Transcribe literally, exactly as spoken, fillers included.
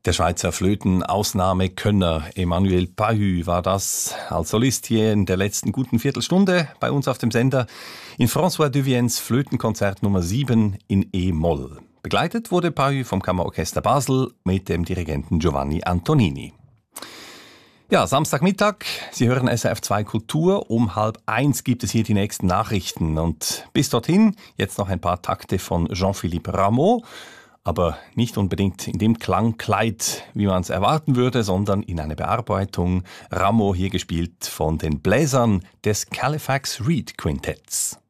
Der Schweizer Flöten-Ausnahmekönner Emmanuel Pahü war das als Solist hier in der letzten guten Viertelstunde bei uns auf dem Sender in François Deviens Flötenkonzert Nummer sieben in E-Moll. Begleitet wurde Pahü vom Kammerorchester Basel mit dem Dirigenten Giovanni Antonini. Ja, Samstagmittag, Sie hören S R F zwei Kultur. Um halb eins gibt es hier die nächsten Nachrichten. Und bis dorthin jetzt noch ein paar Takte von Jean-Philippe Rameau. Aber nicht unbedingt in dem Klangkleid, wie man es erwarten würde, sondern in einer Bearbeitung. Rameau hier gespielt von den Bläsern des Halifax Reed Quintetts.